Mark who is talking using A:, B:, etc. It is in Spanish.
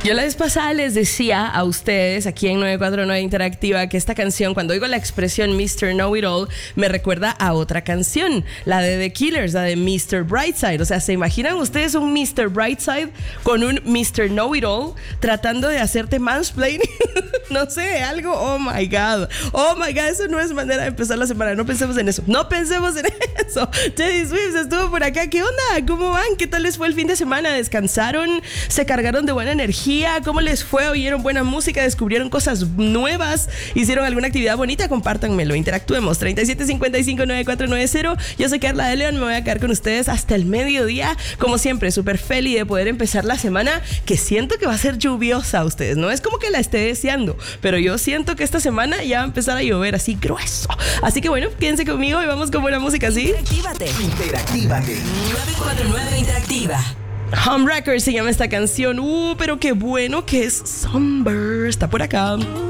A: Yo la vez pasada les decía a ustedes aquí en 949 Interactiva que esta canción, cuando oigo la expresión Mr. Know-It-All, me recuerda a otra canción, la de The Killers, la de Mr. Brightside. O sea, ¿se imaginan ustedes un Mr. Brightside con un Mr. Know-It-All tratando de hacerte mansplaining? No sé, algo, oh my God, eso no es manera de empezar la semana. No pensemos en eso, Teddy Swift estuvo por acá. ¿Qué onda? ¿Cómo van? ¿Qué tal les fue el fin de semana? ¿Descansaron? ¿Se cargaron de buena energía? ¿Cómo les fue? ¿Oyeron buena música? ¿Descubrieron cosas nuevas? ¿Hicieron alguna actividad bonita? Compártanmelo, interactuemos. 37559490. Yo soy Carla de León, me voy a quedar con ustedes hasta el mediodía. Como siempre, súper feliz de poder empezar la semana, que siento que va a ser lluviosa a ustedes. No es como que la esté deseando, pero yo siento que esta semana ya va a empezar a llover así grueso. Así que bueno, quédense conmigo y vamos con buena música, ¿sí?
B: Interactívate. 949 Interactiva.
A: Home Records se llama esta canción. Pero qué bueno que es Somber. Está por acá.